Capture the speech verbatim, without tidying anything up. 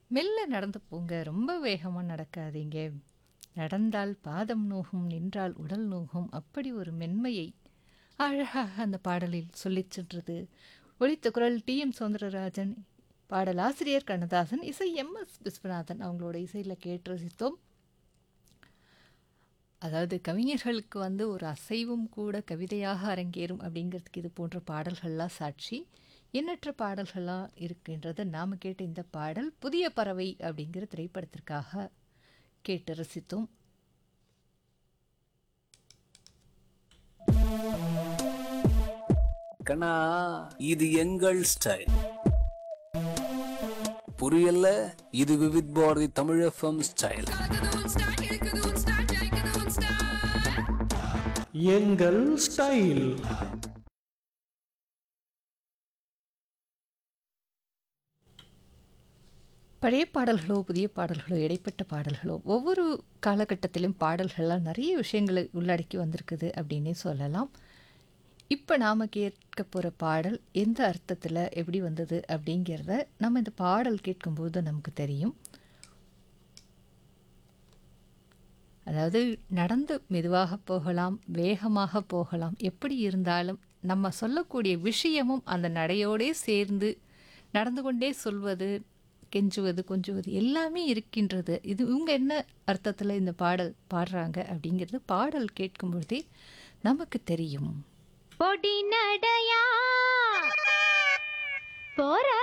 மெல்ல நடந்து போங்க, ரொம்ப வேகமா நடக்காதீங்க. நடந்தால் பாதம் நோகும், நின்றால் உடல் நோகும். அப்படி ஒரு மென்மையை அழகாக அந்த பாடலில் சொல்லிச் சென்றது. ஒலித்த குரல் டி எம் சௌந்தரராஜன், பாடலாசிரியர் கண்ணதாசன், இசை எம் எஸ் விஸ்வநாதன் அவங்களோட இசையில கேட்டு ரசித்தோம். அதாவது கவிஞர்களுக்கு வந்து ஒரு அசைவும் கூட கவிதையாக அரங்கேறும் அப்படிங்கிறதுக்கு இது போன்ற பாடல்கள்லாம் சாட்சி. எண்ணற்ற பாடல்கள்லாம் இருக்கின்றது. நாம் கேட்ட இந்த பாடல் புதிய பறவை அப்படிங்கிற திரைப்படத்திற்காக கேட்டு ரசித்தோம். கண்ணா இது எங்கள் ஸ்டைல். புரியல? இது விவித் பாரதி தமிழ் எஃப்எம் ஸ்டைல். எங்கள் ஸ்டைல். பழைய பாடல்களோ புதிய பாடல்களோ இடைப்பட்ட பாடல்களோ ஒவ்வொரு காலகட்டத்திலும் பாடல்கள்லாம் நிறைய விஷயங்களை உள்ளடக்கி வந்திருக்குது அப்படின்னே சொல்லலாம். இப்போ நாம் கேட்க போகிற பாடல் எந்த அர்த்தத்தில் எப்படி வந்தது அப்படிங்கிறத நம்ம இந்த பாடல் கேட்கும்போது நமக்கு தெரியும். அதாவது நடந்து மெதுவாக போகலாம், வேகமாக போகலாம், எப்படி இருந்தாலும் நம்ம சொல்லக்கூடிய விஷயமும் அந்த நடையோடே சேர்ந்து நடந்து கொண்டே சொல்வது, கெஞ்சுவது, கொஞ்சுவது எல்லாமே இருக்கின்றது. இது இவங்க என்ன அர்த்தத்தில் இந்த பாடல் பாடுறாங்க அப்படிங்கிறது பாடல் கேட்கும் பொழுதே நமக்கு தெரியும். பொடி நடையா போற